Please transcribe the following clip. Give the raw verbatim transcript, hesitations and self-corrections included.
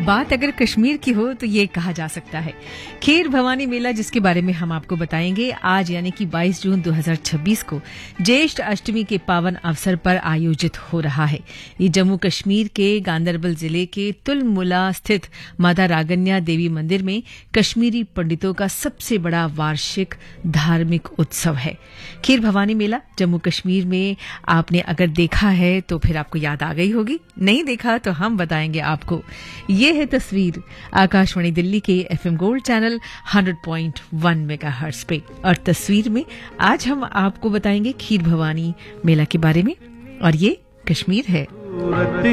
बात अगर कश्मीर की हो तो ये कहा जा सकता है। खीर भवानी मेला, जिसके बारे में हम आपको बताएंगे, आज यानी कि बाईस जून दो हज़ार छब्बीस को ज्येष्ठ अष्टमी के पावन अवसर पर आयोजित हो रहा है। ये जम्मू कश्मीर के गांदरबल जिले के तुलमुला स्थित माता रागन्या देवी मंदिर में कश्मीरी पंडितों का सबसे बड़ा वार्षिक धार्मिक उत्सव है। खीर भवानी मेला जम्मू कश्मीर में आपने अगर देखा है तो फिर आपको याद आ गई होगी, नहीं देखा तो हम बताएंगे आपको। ये है तस्वीर आकाशवाणी दिल्ली के एफएम गोल्ड चैनल सौ पॉइंट एक मेगाहर्ट्ज पे, और तस्वीर में आज हम आपको बताएंगे खीर भवानी मेला के बारे में, और ये कश्मीर है।